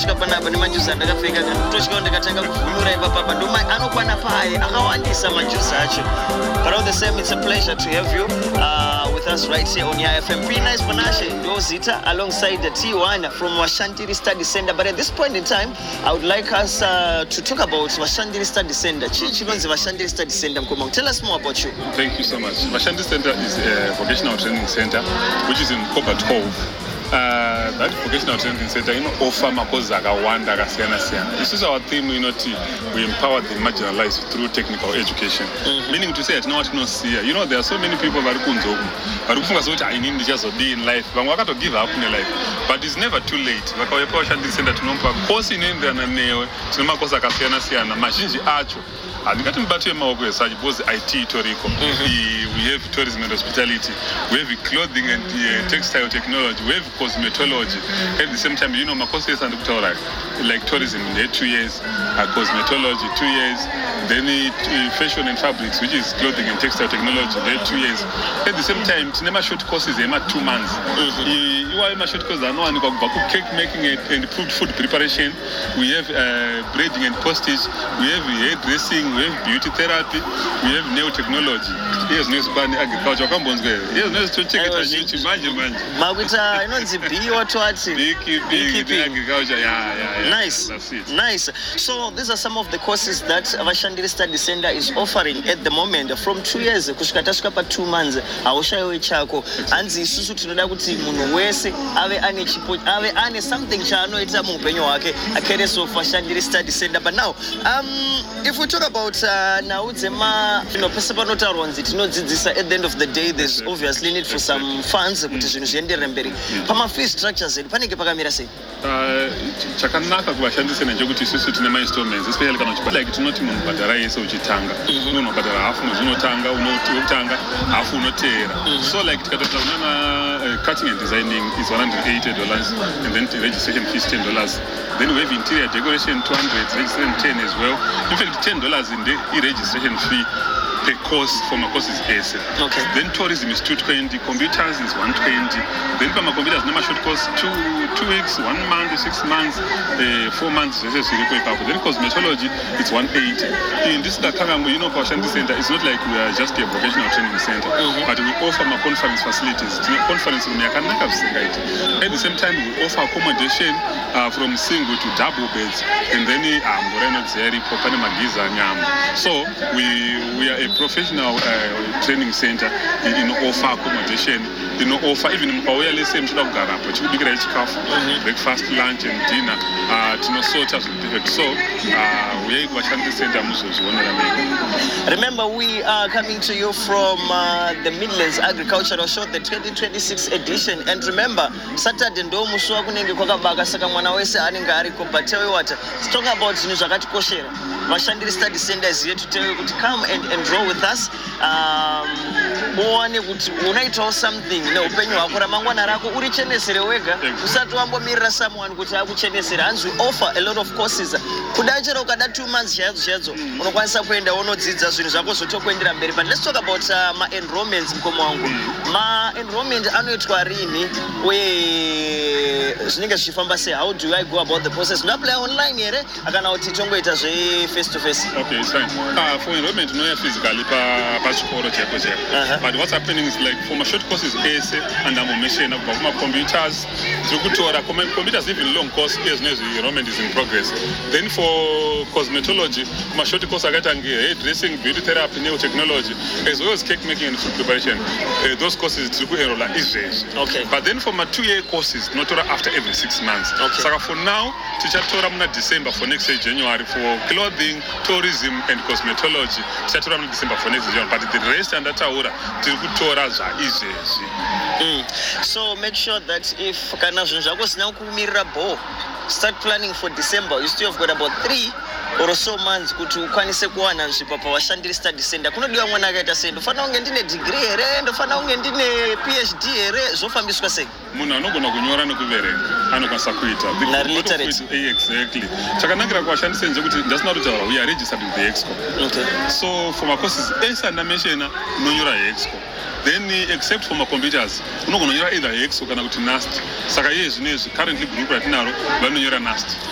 ndasvika panapa nemajuzi andakapfeka tosvika ndikatanga kuvhunura ipapa ndoma anokwana paye akawandisa majuzi acho. But all the same, it's a pleasure to have you with us right here on IFM. Be nice Panashe Ndozita alongside the T1 from Washantiri Study Center. But at this point in time, I would like us to talk about Washantiri Study Center. Chilonzi Washantiri Study Center. Tell us more about you. Thank you so much. Washantiri Center is a vocational training center which is in Cobalt Cove. That vocational training center offer makozi akawanda akasiyana-siyana. This is our theme, we empower the marginalized through technical education. Meaning to say, there are so many people vari kufunga kuti I need ndichazodi in life. Vamwe vakato give up in life. But it's never too late. Vakauya paWashantiri Center tinomupa course inoenderana newe. Tine makozi akasiyana-siyana. Mazhinji acho handingati mubati wemaoko esachi because IT itoriko. We have tourism and hospitality. We have clothing and textile technology. We have cosmetology. At the same time, my courses and like tourism, 2 years, cosmetology, 2 years, then fashion and fabrics, which is clothing and textile technology, 2 years. At the same time, cinema short courses, 2 months. My short courses are no cake making and food preparation. We have braiding and postage. We have hairdressing. We have beauty therapy. We have nail technology. Yes, no agriculture. Agriculture, yeah. Nice. Nice. So these are some of the courses that Washantiri Study Center is offering at the moment from 2 years kusvika tasvika pa 2 months. Haushayiwi chako. Hanzi isusu tinoda kuti munhu wese ave ane chipo, ave ane something chaanoita muupenyu hwake. A case of Washantiri Study Center. But now, if we talk about naudzema, pese panotaurwa nzi tinodzidzisa, at the end of the day, there's obviously need for some funds kuti zvinhu zvienderere mberi. Pama fee structures panenge pakamira sei? Chakanaka kuVashantiri Center ndechekuti isusu tine ma-installments, especially kana like tinoti munhu bhadhara yese uchitanga. Unobhadhara hafu mwedzi unotanga, unotanga hafu unoteera. So like tikatotaura unana cutting and designing is $180 and then registration fee is $10. Then we have interior decoration 200, registration 10 as well. In fact, $10 in the registration fee per course for my courses is. Okay. Then tourism is $220, computers is $120. Then for my computers, no short course 2 weeks, 1 month, 6 months, 4 months. Then cosmetology it's $180. In this Washantiri Center, it's not like we are just a vocational training center, but we offer my conference facilities. Conference room, at the same time, we offer accommodation from single to double beds, and then so we are a professional training center in offer accommodation, offer even breakfast, lunch and dinner. So we are Washantiri Center. Remember, we are coming to you from the Midlands Agricultural Show, the 2026 edition. And remember, Saturday ndo musi wakunenge kwakabaka saka mwana wese anenge ariko. But tell you what, let's talk about zvinhu zvakatikoshera. Washantiri Study Center is here to tell you to come and enroll with us. Uone kuti unaitawo something neupenyu hwako ramangwana rako urichenesere wega, usati wambomirira someone kuti akuchenesere. Hanzi we offer a lot of courses. Kudai chero ukada 2 months chadzo unokwanisa kuenda unodzidza zvinhu zvako zvotokuendera mberi. But let's talk about ma-enrollments mkomo wangu. Ma-enrollment anoitwa rini uye zvinenge zvichifamba sei? How do I go about the process? Unoapply online here akana kuti tongoita zve face to face? Okay, it's fine. For enrollment, no physically pachikoro chako chako. But what's happening is like for my short courses ese and I'm mission about my computers. Computers even long course as enrollment is in progress. Then for cosmetology, my short course I got hairdressing, beauty therapy, nail technology, as well as cake making and food preparation. Those courses to enroll is okay. But then for my 2-year courses, not after every 6 months. Okay. So for now, teacher December for next year January for clothing, tourism and cosmetology. Teacher December for next year, but the rest and that so make sure that if kana zvinhu zvako zvisina kumirira ball, start planning for December. You still have got about 3 or so months kuti ukwanise kuwana nzvimbo paWashantiri Study Center. Kunodiwa mwana akaita sei? Ndofana unge ndine degree here, ndofana unge ndine PhD here, zvofambiswa sei? Munhu anogona kunyora nekuverenga anokwanisa kuita. Literate. Exactly. Chakanakira kuWashantiri Center kuti ndasina kutaura we are registered with the EXCO. Okay. So for my courses ese andameshena unonyora EXCO. Then except for my computers unogona kunyora either EXCO kana kuti NAST. Saka iye zvinezvi currently group ratinaro vanonyora NAST.